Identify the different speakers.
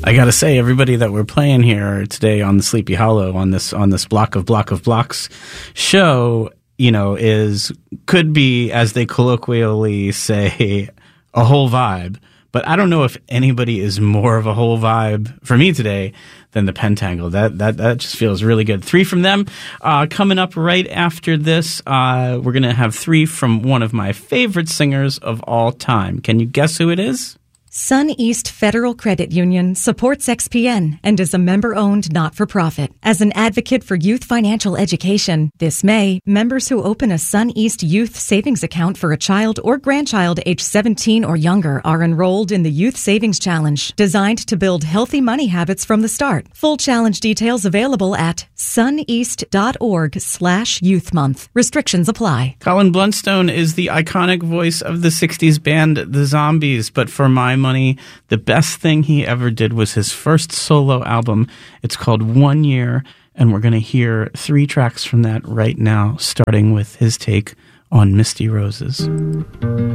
Speaker 1: I gotta say, everybody that we're playing here today on the Sleepy Hollow on this block of blocks show, could be, as they colloquially say, a whole vibe. But I don't know if anybody is more of a whole vibe for me today than the Pentangle. That just feels really good. 3 from them. Coming up right after this, we're going to have 3 from one of my favorite singers of all time. Can you guess who it is?
Speaker 2: Sun East Federal Credit Union supports XPN and is a member-owned not-for-profit. As an advocate for youth financial education, this May, members who open a Sun East Youth Savings account for a child or grandchild age 17 or younger are enrolled in the Youth Savings Challenge, designed to build healthy money habits from the start. Full challenge details available at suneast.org/Youth Month. Restrictions apply.
Speaker 1: Colin Blunstone is the iconic voice of the 60s band The Zombies, but for my money, the best thing he ever did was his first solo album. It's called 1 Year, and we're going to hear 3 tracks from that right now, starting with his take on Misty Roses.